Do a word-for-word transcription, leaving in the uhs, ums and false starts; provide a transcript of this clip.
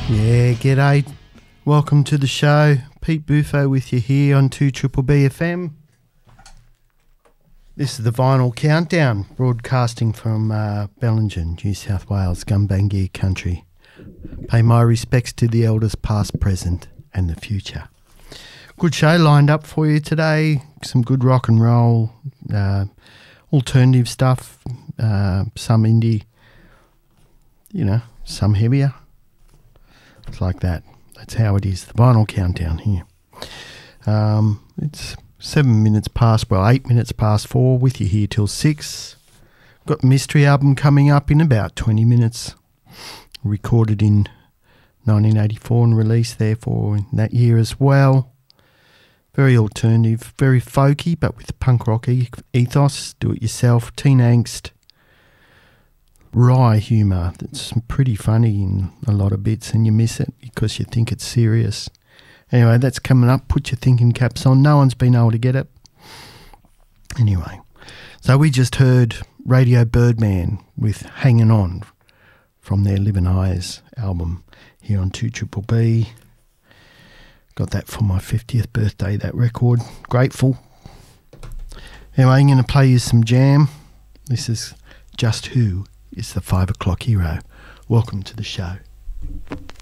Yeah, g'day. Welcome to the show. Pete Buffo with you here on two B B F M. This is the Vinyl Countdown, broadcasting from uh, Bellingen, New South Wales, Gumbaynggirr country. Pay my respects to the elders past, present and the future. Good show lined up for you today. Some good rock and roll, uh, alternative stuff, uh, some indie, you know, some heavier. It's like that. That's how it is. The Vinyl Countdown here. Um, it's seven minutes past, well, eight minutes past four, with you here till six. Got the Mystery album coming up in about twenty minutes. Recorded in nineteen eighty-four and released therefore in that year as well. Very alternative, very folky, but with punk rock e- ethos. Do it yourself, teen angst, wry humour that's pretty funny in a lot of bits, and you miss it because you think it's serious. Anyway, that's coming up. Put your thinking caps on. No one's been able to get it. Anyway, so we just heard Radio Birdman with Hanging On from their Living Eyes album here on two B B B. Got that for my fiftieth birthday, that record. Grateful. Anyway, I'm going to play you some jam. This is Just Who is the Five O'Clock Hero. Welcome to the show.